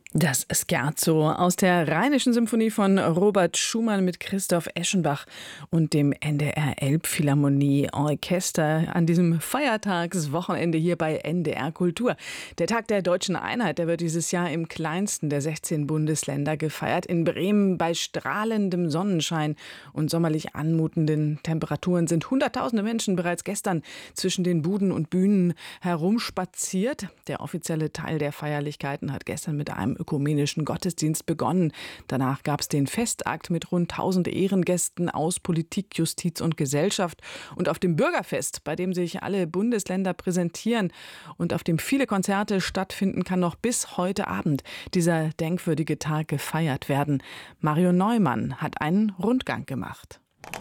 Das Scherzo aus der Rheinischen Symphonie von Robert Schumann mit Christoph Eschenbach und dem NDR Elbphilharmonie Orchester an diesem Feiertagswochenende hier bei NDR Kultur. Der Tag der Deutschen Einheit, der wird dieses Jahr im kleinsten der 16 Bundesländer gefeiert. In Bremen bei strahlendem Sonnenschein und sommerlich anmutenden Temperaturen sind Hunderttausende Menschen bereits gestern zwischen den Buden und Bühnen herumspaziert. Der offizielle Teil der Feierlichkeiten hat gestern mit einem ökumenischen Gottesdienst begonnen. Danach gab es den Festakt mit rund 1000 Ehrengästen aus Politik, Justiz und Gesellschaft. Und auf dem Bürgerfest, bei dem sich alle Bundesländer präsentieren und auf dem viele Konzerte stattfinden, kann noch bis heute Abend dieser denkwürdige Tag gefeiert werden. Mario Neumann hat einen Rundgang gemacht.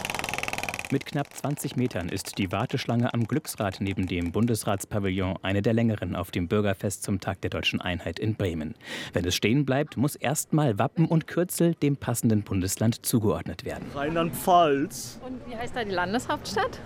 Mit knapp 20 Metern ist die Warteschlange am Glücksrad neben dem Bundesratspavillon eine der längeren auf dem Bürgerfest zum Tag der Deutschen Einheit in Bremen. Wenn es stehen bleibt, muss erstmal Wappen und Kürzel dem passenden Bundesland zugeordnet werden. Rheinland-Pfalz. Und wie heißt da die Landeshauptstadt?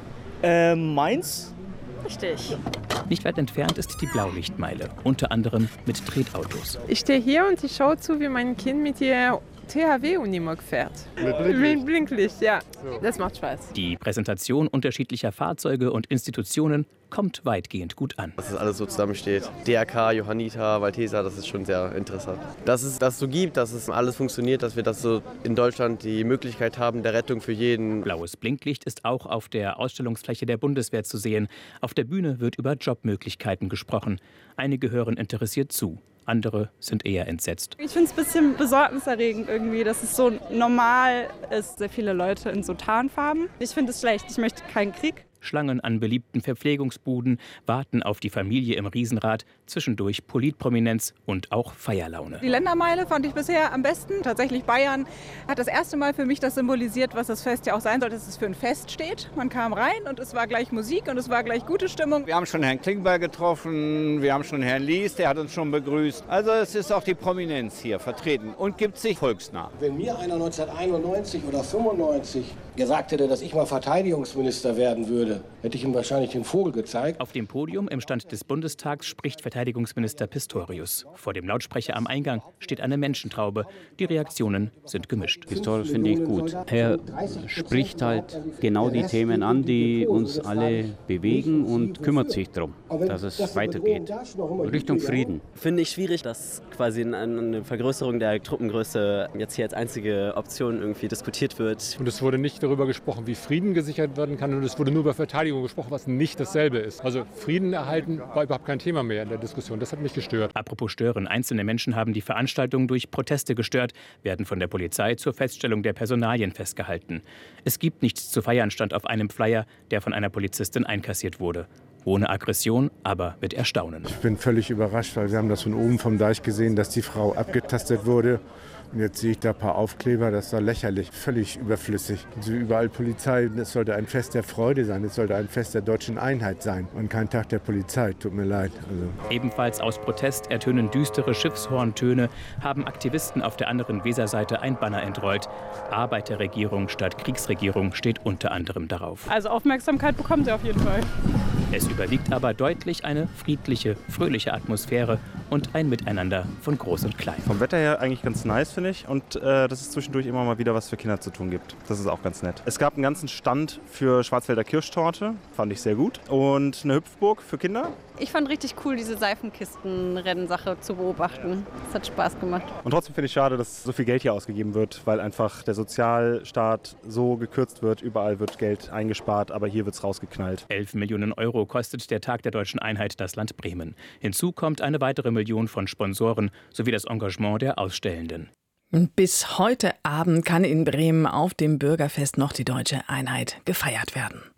Mainz. Richtig. Nicht weit entfernt ist die Blaulichtmeile, unter anderem mit Tretautos. Ich stehe hier und ich schaue zu, wie mein Kind mit ihr THW-Unimog fährt. Mit Blinklicht, ja. Das macht Spaß. Die Präsentation unterschiedlicher Fahrzeuge und Institutionen kommt weitgehend gut an. Dass das alles so zusammensteht. DRK, Johanniter, Malteser, das ist schon sehr interessant. Dass es das so gibt, dass es alles funktioniert, dass wir das so in Deutschland die Möglichkeit haben der Rettung für jeden. Blaues Blinklicht ist auch auf der Ausstellungsfläche der Bundeswehr zu sehen. Auf der Bühne wird über Jobmöglichkeiten gesprochen. Einige hören interessiert zu. Andere sind eher entsetzt. Ich finde es ein bisschen besorgniserregend irgendwie, dass es so normal ist, sehr viele Leute in so Tarnfarben. Ich finde es schlecht. Ich möchte keinen Krieg. Schlangen an beliebten Verpflegungsbuden, warten auf die Familie im Riesenrad, zwischendurch Politprominenz und auch Feierlaune. Die Ländermeile fand ich bisher am besten. Tatsächlich Bayern hat das erste Mal für mich das symbolisiert, was das Fest ja auch sein soll, dass es für ein Fest steht. Man kam rein und es war gleich Musik und es war gleich gute Stimmung. Wir haben schon Herrn Klingbeil getroffen, wir haben schon Herrn Lies, der hat uns schon begrüßt. Also es ist auch die Prominenz hier vertreten und gibt sich volksnah. Wenn mir einer 1991 oder 95 gesagt hätte, dass ich mal Verteidigungsminister werden würde, hätte ich ihm wahrscheinlich den Vogel gezeigt. Auf dem Podium im Stand des Bundestags spricht Verteidigungsminister Pistorius. Vor dem Lautsprecher am Eingang steht eine Menschentraube. Die Reaktionen sind gemischt. Pistorius finde ich gut. Er spricht halt genau die Themen an, die uns alle bewegen und kümmert sich darum, dass es weitergeht. Richtung Frieden. Finde ich schwierig, dass quasi eine Vergrößerung der Truppengröße jetzt hier als einzige Option irgendwie diskutiert wird. Und es wurde nicht darüber gesprochen, wie Frieden gesichert werden kann, und es wurde nur über Verteidigung gesprochen, was nicht dasselbe ist. Also Frieden erhalten war überhaupt kein Thema mehr in der Diskussion. Das hat mich gestört. Apropos stören. Einzelne Menschen haben die Veranstaltung durch Proteste gestört, werden von der Polizei zur Feststellung der Personalien festgehalten. Es gibt nichts zu feiern, stand auf einem Flyer, der von einer Polizistin einkassiert wurde. Ohne Aggression, aber mit Erstaunen. Ich bin völlig überrascht, weil wir haben das von oben vom Deich gesehen, dass die Frau abgetastet wurde. Und jetzt sehe ich da ein paar Aufkleber, das war lächerlich, völlig überflüssig. Also überall Polizei, es sollte ein Fest der Freude sein, es sollte ein Fest der deutschen Einheit sein und kein Tag der Polizei, tut mir leid. Ebenfalls aus Protest ertönen düstere Schiffshorntöne, haben Aktivisten auf der anderen Weserseite ein Banner entrollt. Arbeiterregierung statt Kriegsregierung steht unter anderem darauf. Also Aufmerksamkeit bekommt er auf jeden Fall. Es überwiegt aber deutlich eine friedliche, fröhliche Atmosphäre und ein Miteinander von Groß und Klein. Vom Wetter her eigentlich ganz nice, finde ich. Und dass es zwischendurch immer mal wieder was für Kinder zu tun gibt. Das ist auch ganz nett. Es gab einen ganzen Stand für Schwarzwälder Kirschtorte, fand ich sehr gut. Und eine Hüpfburg für Kinder. Ich fand richtig cool, diese Seifenkistenrennen-Sache zu beobachten. Das hat Spaß gemacht. Und trotzdem finde ich schade, dass so viel Geld hier ausgegeben wird, weil einfach der Sozialstaat so gekürzt wird. Überall wird Geld eingespart, aber hier wird es rausgeknallt. 11 Millionen Euro kostet der Tag der Deutschen Einheit das Land Bremen. Hinzu kommt eine weitere Million von Sponsoren sowie das Engagement der Ausstellenden. Bis heute Abend kann in Bremen auf dem Bürgerfest noch die Deutsche Einheit gefeiert werden.